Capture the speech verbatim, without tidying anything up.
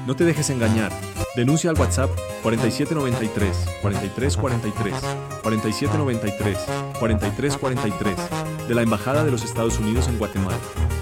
No te dejes engañar. Denuncia al WhatsApp cuatro siete nueve tres, cuatro tres cuatro tres, cuatro siete nueve tres, cuatro tres cuatro tres de la Embajada de los Estados Unidos en Guatemala.